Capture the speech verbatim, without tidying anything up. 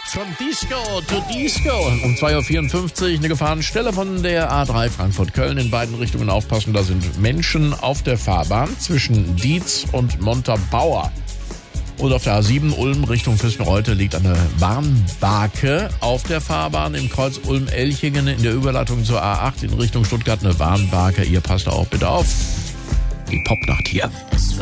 From Disco to Disco. Um zwei Uhr vierundfünfzig eine Gefahrenstelle von der A drei Frankfurt-Köln. In beiden Richtungen aufpassen, da sind Menschen auf der Fahrbahn zwischen Dietz und Montabaur. Und auf der A sieben Ulm Richtung Füssen-Reute liegt eine Warnbarke auf der Fahrbahn. Im Kreuz Ulm-Elchingen in der Überleitung zur A acht in Richtung Stuttgart eine Warnbarke. Ihr passt auch bitte auf. Die Popnacht hier.